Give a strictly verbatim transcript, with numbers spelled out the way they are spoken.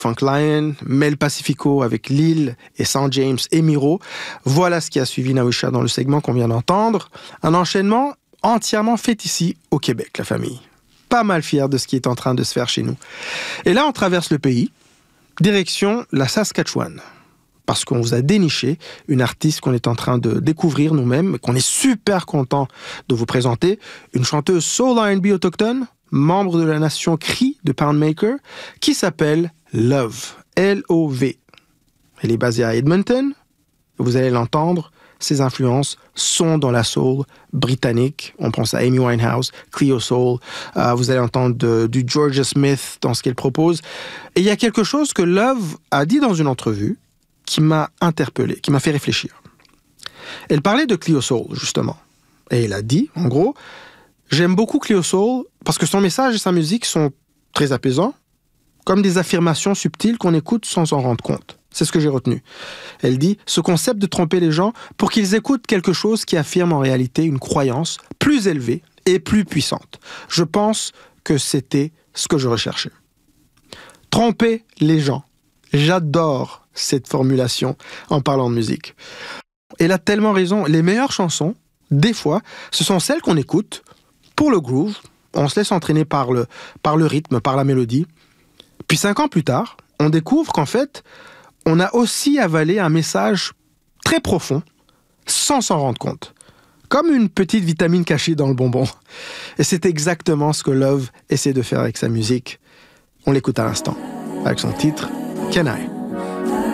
Funk Lion, Mel Pacifico avec Lil et Saint James et Miro. Voilà ce qui a suivi Nawisha dans le segment qu'on vient d'entendre. Un enchaînement entièrement fait ici au Québec, la famille. Pas mal fier de ce qui est en train de se faire chez nous. Et là, on traverse le pays, direction la Saskatchewan. Parce qu'on vous a déniché une artiste qu'on est en train de découvrir nous-mêmes, qu'on est super content de vous présenter, une chanteuse soul R and B autochtone, membre de la nation Cree de Poundmaker, qui s'appelle Love, L O V. Elle est basée à Edmonton, vous allez l'entendre, ses influences sont dans la soul britannique, on pense à Amy Winehouse, Cleo Soul, euh, vous allez entendre de, du Georgia Smith dans ce qu'elle propose, et il y a quelque chose que Love a dit dans une entrevue qui m'a interpellé, qui m'a fait réfléchir. Elle parlait de Cleo Soul, justement, et elle a dit, en gros, j'aime beaucoup Cleo Soul parce que son message et sa musique sont très apaisants, comme des affirmations subtiles qu'on écoute sans s'en rendre compte. C'est ce que j'ai retenu. Elle dit « Ce concept de tromper les gens pour qu'ils écoutent quelque chose qui affirme en réalité une croyance plus élevée et plus puissante. Je pense que c'était ce que je recherchais. » Tromper les gens. J'adore cette formulation en parlant de musique. Elle a tellement raison. Les meilleures chansons, des fois, ce sont celles qu'on écoute pour le groove. On se laisse entraîner par le, par le rythme, par la mélodie. Puis cinq ans plus tard, on découvre qu'en fait, on a aussi avalé un message très profond, sans s'en rendre compte. Comme une petite vitamine cachée dans le bonbon. Et c'est exactement ce que Love essaie de faire avec sa musique. On l'écoute à l'instant, avec son titre « Can I ?»